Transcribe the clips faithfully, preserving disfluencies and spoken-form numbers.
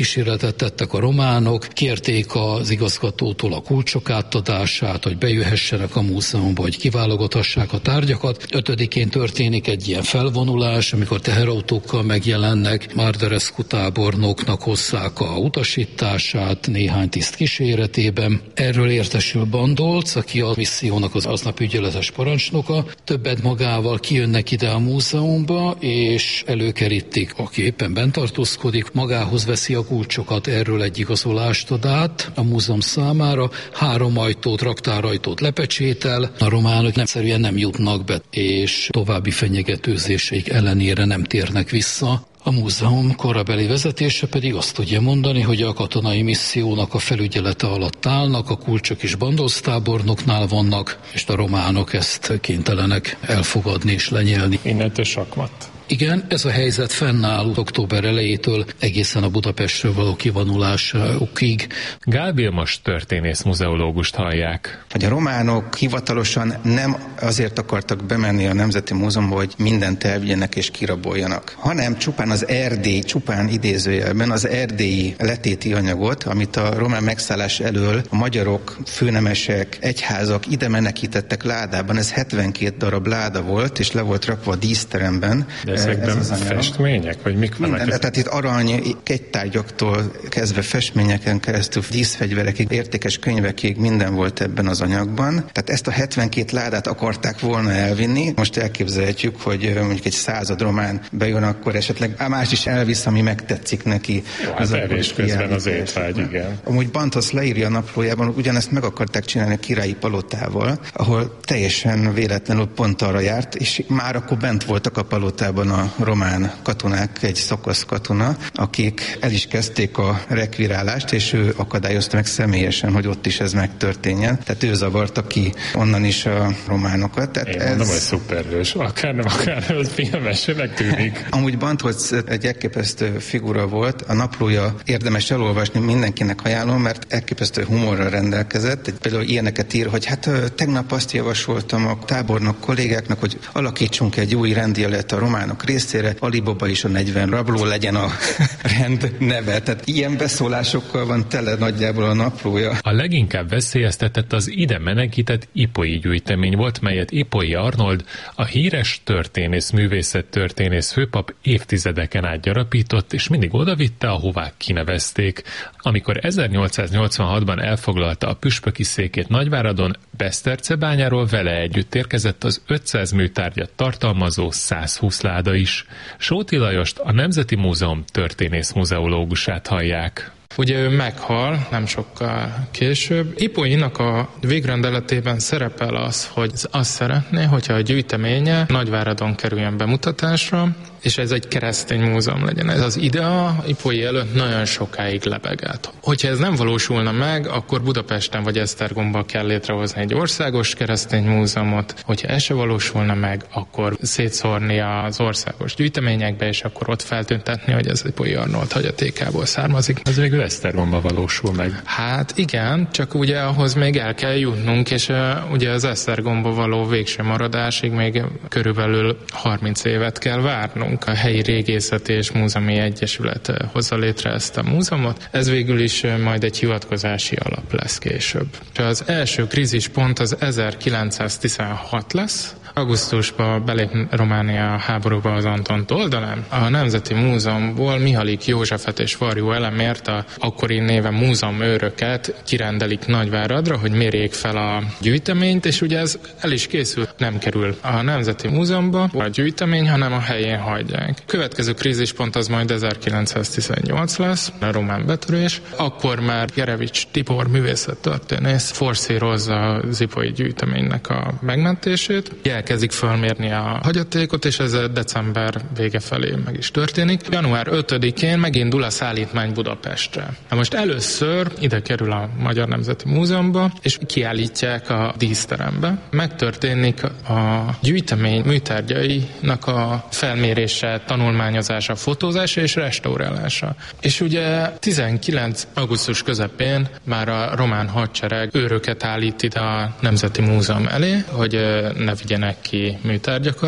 Kísérletet tettek a románok, kérték az igazgatótól a kulcsok átadását, hogy bejöhessenek a múzeumba, hogy kiválogathassák a tárgyakat. Ötödikén történik egy ilyen felvonulás, amikor teherautókkal megjelennek, Marderescu tábornoknak hozzák a utasítását néhány tiszt kíséretében. Erről értesül Bandolc, aki a missziónak az aznap ügyeletes parancsnoka. Többet magával kijönnek ide a múzeumba, és előkerítik, aki éppen bent tartózkodik, magához veszi a kulcsokat, erről egy igazolást ad át a múzeum számára, három ajtót, raktárajtót lepecsétel, a románok egyszerűen nem jutnak be, és további fenyegetőzéseik ellenére nem térnek vissza. A múzeum korabeli vezetése pedig azt tudja mondani, hogy a katonai missziónak a felügyelete alatt állnak, a kulcsok is Bandolc tábornoknál vannak, és a románok ezt kénytelenek elfogadni és lenyelni. Innentől sakmat. Igen, ez a helyzet fennáll október elejétől egészen a Budapestről való kivonulásukig. Gál Vilmos történész muzeológust hallják. Hogy a románok hivatalosan nem azért akartak bemenni a Nemzeti Múzeumba, hogy mindent elvigyenek és kiraboljanak, hanem csupán az erdély, csupán idézőjelben az erdélyi letéti anyagot, amit a román megszállás elől a magyarok, főnemesek, egyházak ide menekítettek ládában. Ez hetvenkét darab láda volt, és le volt rakva a díszteremben. De ezekben festmények, vagy mik vannak? Minden, tehát itt arany, kegytárgyaktól kezdve festményeken keresztül, díszfegyverekig, értékes könyvekig minden volt ebben az anyagban. Tehát ezt a hetvenkét ládát akarták volna elvinni. Most elképzelhetjük, hogy mondjuk egy század román bejön, akkor esetleg más is elvisz, ami megtetszik neki. Jó, az evés közben az étvágy, igen. Amúgy Bantosz leírja a naplójában, ugyanezt meg akarták csinálni a királyi palotával, ahol teljesen véletlenül pont arra járt, és már akkor bent voltak a palotában a román katonák, egy szakasz katona, akik el is kezdték a rekvirálást, és ő akadályozta meg személyesen, hogy ott is ez megtörténjen. Tehát ő zavarta ki onnan is a románokat. Tehát Én ez... mondom, hogy szuperhős. Akár nem, akár nem, ez filmesnek tűnik. Amúgy Bantolc egy elképesztő figura volt, a naplója érdemes elolvasni, mindenkinek ajánlom, mert elképesztő humorral rendelkezett. Például ilyeneket ír, hogy hát tegnap azt javasoltam a tábornok kollégáknak, hogy alakítsunk egy új rendjelet a románok részére, Alibaba is a negyven rabló legyen a rend neve. Tehát ilyen beszólásokkal van tele nagyjából a naplója. A leginkább veszélyeztetett az ide menekített ipoi gyűjtemény volt, melyet Ipoi Arnold, a híres történész, művészettörténész főpap évtizedeken át gyarapított, és mindig odavitte, ahová kinevezték. Amikor ezernyolcszáznyolcvanhatban elfoglalta a püspöki székét Nagyváradon, Besztercebányáról vele együtt érkezett az ötszáz műtárgyat tartalmazó százhúsz láda is. Sóti Lajost, a Nemzeti Múzeum történész muzeológusát hallják. Ugye ő meghal nem sokkal később. Ipoinak a végrendeletében szerepel az, hogy azt szeretné, hogyha a gyűjteménye Nagyváradon kerüljön bemutatásra, és ez egy keresztény múzeum legyen. Ez az idea Ipoi előtt nagyon sokáig lebegett. Hogyha ez nem valósulna meg, akkor Budapesten vagy Esztergomban kell létrehozni egy országos keresztény múzeumot. Hogyha ez se valósulna meg, akkor szétszórni az országos gyűjteményekbe, és akkor ott feltüntetni, hogy ez Ipoi Arnold hagyatékából származik. Ez végül Esztergomba valósul meg. Hát igen, csak ugye ahhoz még el kell jutnunk, és uh, ugye az Esztergomba való végső maradásig még körülbelül harminc évet kell várnunk. A helyi régészeti és múzeumi egyesület hozza létre ezt a múzeumot. Ez végül is majd egy hivatkozási alap lesz később. Az első krízispont az ezerkilencszáztizenhat lesz. Augusztusban belép Románia a háborúba az Antont oldalán. A Nemzeti Múzeumból Mihalik Józsefet és Varjú Elemért, a akkori néven múzeumőröket kirendelik Nagyváradra, hogy mérjék fel a gyűjteményt, és ugye ez el is készült, nem kerül a Nemzeti Múzeumba a gyűjtemény, hanem a helyén hagyják. Következő krízispont az majd ezerkilencszáztizennyolc lesz, a román betörés. Akkor már Gerevics Tibor művészettörténész forszírozza az ipoi gyűjteménynek a megmentését. Elkezdik felmérni a hagyatékot, és ez december vége felé meg is történik. január ötödikén megindul a szállítmány Budapestre. Na most először ide kerül a Magyar Nemzeti Múzeumba, és kiállítják a díszterembe. Megtörténik a gyűjtemény műtárgyainak a felmérése, tanulmányozása, fotózása és restaurálása. És ugye tizenkilenc augusztus közepén már a román hadsereg őröket állít ide a Nemzeti Múzeum elé, hogy ne vigyenek ki műtárgyakat.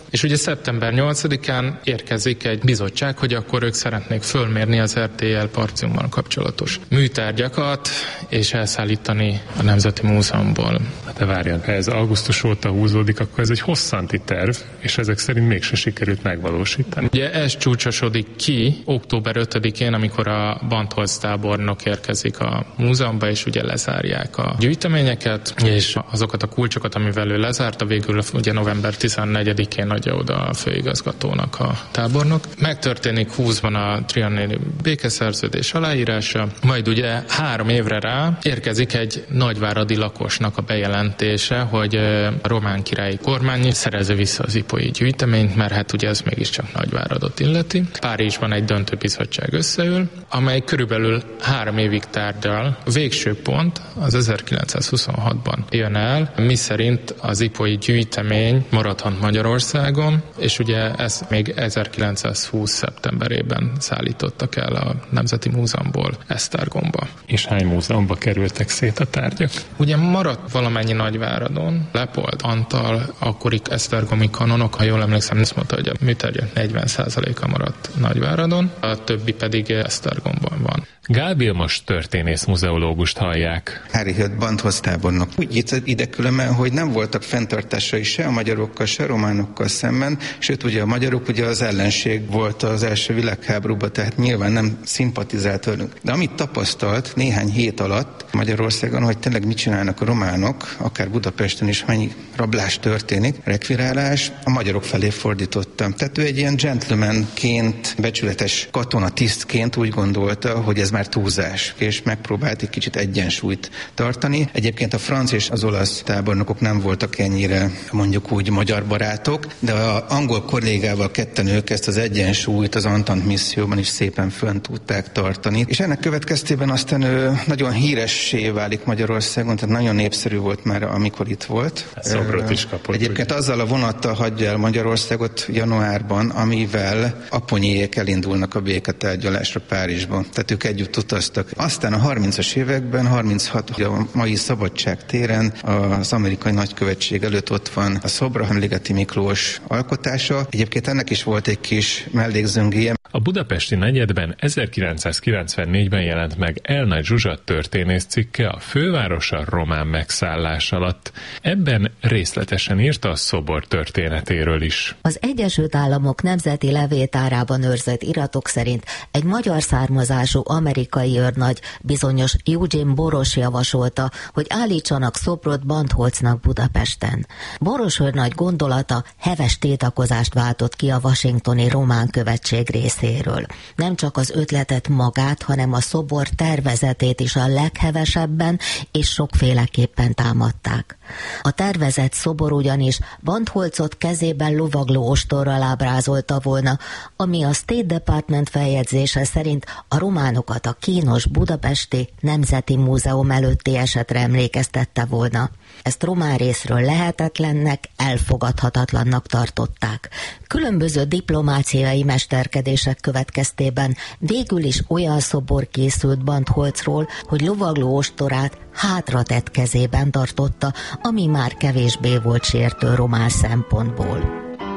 És ugye szeptember nyolcadikán érkezik egy bizottság, hogy akkor ők szeretnék fölmérni az er té el Partiummal kapcsolatos műtárgyakat, és elszállítani a Nemzeti Múzeumból. De várjál, ha ez augusztus óta húzódik, akkor ez egy hosszanti terv, és ezek szerint mégse sikerült megvalósítani. Ugye ez csúcsosodik ki október ötödikén, amikor a Bantholz tábornok érkezik a múzeumba, és ugye lezárják a gyűjteményeket, és azokat a kulcsokat, amivel ő lezárta, végül ugye november tizennegyedikén adja oda a főigazgatónak a tábornok. Megtörténik húszban a trianoni békeszerződés aláírása, majd ugye három évre rá érkezik egy nagyváradi lakosnak a bejelentése, hogy a román királyi kormány szerezze vissza az ipoi gyűjteményt, mert hát ugye ez mégiscsak Nagyváradot illeti. Párizsban egy döntőbizottság összeül, amely körülbelül három évig tárgyal. A végső pont az ezerkilencszázhuszonhatban jön el, miszerint az ipoi gyűjtemény maradhat Magyarországon, és ugye ezt még ezerkilencszázhúsz szeptemberében szállítottak el a Nemzeti Múzeumból Esztergomba. És hány múzeumba kerültek szét a tárgyak? Ugye maradt valamennyi Nagyváradon, Lepold, Antal, akkori esztergomi kanonok, ha jól emlékszem, azt mondta, hogy a műtárgyak negyven százaléka maradt Nagyváradon, a többi pedig Esztergomban van. Gál Vilmos történész muzeológust hallják. Harry Hood Bantholz tábornok. Úgy írt ide különben, hogy nem voltak fenntartásai se a magyarokkal, se a románokkal szemben, sőt ugye a magyarok ugye az ellenség volt az első világháborúban, tehát nyilván nem szimpatizált velünk. De amit tapasztalt néhány hét alatt Magyarországon, hogy tényleg mit csinálnak a románok, akár Budapesten is mennyi rablás történik, rekvirálás, a magyarok felé fordítottam. Tehát ő egy ilyen gentlemanként, becsületes katonatisztként úgy gondolta, hogy ez már túlzás, és megpróbált egy kicsit egyensúlyt tartani. Egyébként a francia és az olasz tábornokok nem voltak ennyire, mondjuk úgy, magyar barátok, de az angol kollégával ketten ők ezt az egyensúlyt az Antant misszióban is szépen fönn tudták tartani. És ennek következtében aztán ő nagyon híressé válik Magyarországon, tehát nagyon népszerű volt már, amikor itt volt. Szobrot is kapott. Egyébként ugye azzal a vonattal hagyja el Magyarországot januárban, amivel aponyéjék elindulnak a béketárgyalásra Párizsba. Tehát ők együtt utaztak. Aztán a harmincas években, harminchat, a mai Szabadság téren az amerikai nagykövetség előtt ott van a szobra, Ligeti Miklós alkotása. Egyébként ennek is volt egy kis mellékzöngéje. A budapesti negyedben ezerkilencszázkilencvennégyben jelent meg Elnay Zsuzsa történész cikke a fővárosa román megszállás alatt. Ebben részletesen írta a szobor történetéről is. Az Egyesült Államok nemzeti levéltárában őrzött iratok szerint egy magyar származású amerikai őrnagy, bizonyos Eugene Boros javasolta, hogy állítsanak szobrot Bantholznak Budapesten. Boros őrnagy gondolata heves tiltakozást váltott ki a washingtoni román követség részéről. Nem csak az ötletet magát, hanem a szobor tervezetét is a leghevesebben és sokféleképpen támadták. A tervezett szobor ugyanis Bantholzot kezében lovagló ostorral ábrázolta volna, ami a State Department feljegyzése szerint a románokat a kínos budapesti Nemzeti Múzeum előtti esetre emlékeztette volna. Ezt román részről lehetetlennek, elfogadhatatlannak tartották. Különböző diplomáciai mesterkedések következtében végül is olyan szobor készült Bantholzról, hogy lovagló ostorát hátratett kezében tartotta, ami már kevésbé volt sértő román szempontból.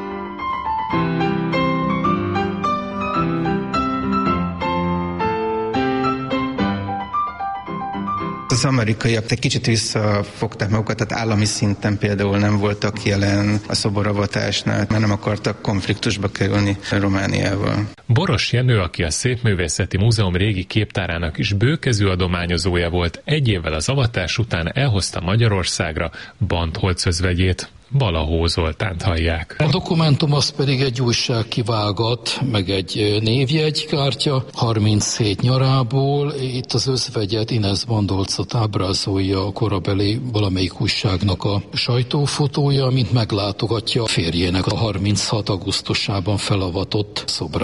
Az amerikaiak egy kicsit visszafogták magukat, tehát állami szinten például nem voltak jelen a szoboravatásnál, mert nem akartak konfliktusba kerülni Romániával. Boros Jenő, aki a Szépművészeti Múzeum régi képtárának is bőkezű adományozója volt, egy évvel az avatás után elhozta Magyarországra Bantholz özvegyét. Balahó Zoltánt hallják. A dokumentum az pedig egy újságkivágat, meg egy névjegykártya, harminchét nyarából. Itt az özvegyet, Inez Bantholzot ábrázolja a korabeli valamelyik újságnak a sajtófotója, mint meglátogatja a férjének a harminchat augusztusában felavatott szobrát.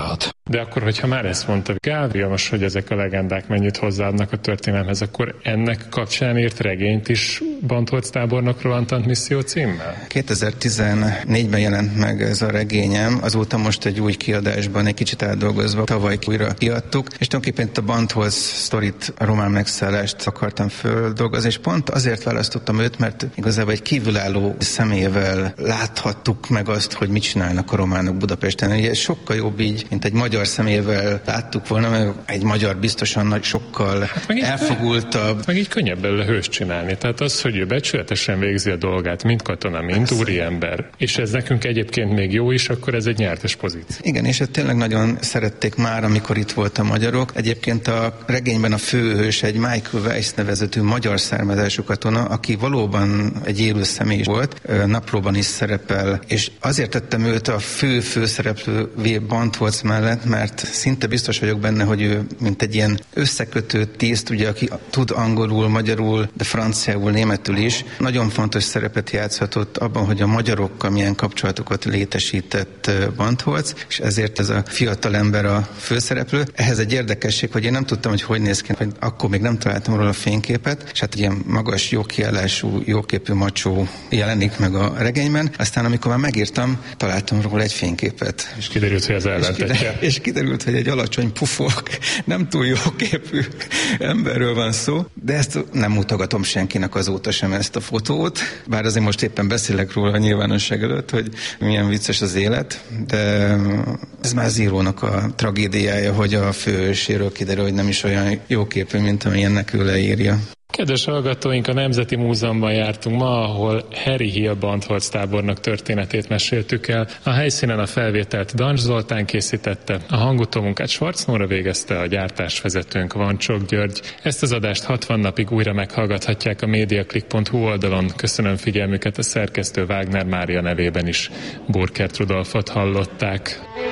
De akkor, hogyha már ezt mondta Gál Vilmos, hogy ezek a legendák mennyit hozzáadnak a történelemhez, akkor ennek kapcsán írt regényt is Bantholz tábornok Rohantant misszió címmel? kétezer-tizennégyben jelent meg ez a regényem, azóta most egy új kiadásban, egy kicsit átdolgozva, tavaly újra kiadtuk, és tulajdonképpen itt a Bantholz sztorit, a román megszállást akartam földolgozni, és pont azért választottam őt, mert igazából egy kívülálló személyével láthattuk meg azt, hogy mit csinálnak a románok Budapesten. Ugye ez sokkal jobb így, mint egy magyar személyével láttuk volna, mert egy magyar biztosan nagy, sokkal hát meg elfogultabb. Meg így könnyebb belőle hőst csinálni. Tehát az, hogy ő becsületesen végzi a dolgát, mint katona, mint úriember, és ez nekünk egyébként még jó is, akkor ez egy nyertes pozíció. Igen, és ezt tényleg nagyon szerették már, amikor itt volt a magyarok. Egyébként a regényben a főhős egy Michael Weiss nevezetű magyar származású katona, aki valóban egy élő személy volt, naplóban is szerepel, és azért tettem őt a fő főszereplővé Bantholz mellett, mert szinte biztos vagyok benne, hogy ő mint egy ilyen összekötő tiszt, ugye, aki tud angolul, magyarul, de franciául, németül is, nagyon fontos szerepet játszhatott abban, hogy a magyarokkal milyen kapcsolatokat létesített Bantholz, és ezért ez a fiatal ember a főszereplő. Ehhez egy érdekesség, hogy én nem tudtam, hogy hogy néz ki, hogy akkor még nem találtam róla a fényképet, és hát egy ilyen magas, jó kiállású, jóképű macsó jelenik meg a regényben. Aztán amikor már megírtam, találtam róla egy fényképet. És kiderült, hogy az ellentetje. És, és kiderült, hogy egy alacsony pufok, nem túl jóképű emberről van szó, de ezt nem mutogatom senkinek azóta sem, ezt a fotót, bár azért most éppen beszélek róla a nyilvánosság előtt, hogy milyen vicces az élet, de ez már az írónak a tragédiája, hogy a főhőséről kiderül, hogy nem is olyan jóképű, mint amilyennek ő leírja. Kedves hallgatóink, a Nemzeti Múzeumban jártunk ma, ahol Harry Hill Bantholz tábornok történetét meséltük el. A helyszínen a felvételt Dancs Zoltán készítette, a hangutómunkát Schwarz Nóra végezte, a gyártásvezetőnk Vancsok György. Ezt az adást hatvan napig újra meghallgathatják a mediaclick pont hu oldalon. Köszönöm figyelmüket, a szerkesztő Wagner Mária nevében is. Burkert Rudolfot hallották.